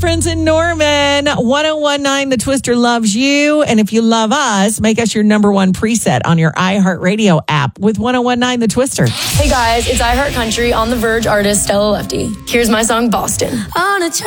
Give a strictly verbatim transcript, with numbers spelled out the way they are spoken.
Prince and Norman. ten nineteen The Twister loves you. And if you love us, make us your number one preset on your iHeartRadio app with ten nineteen The Twister. Hey guys, it's iHeart Country on the Verge artist Stella Lefty. Here's my song Boston. On a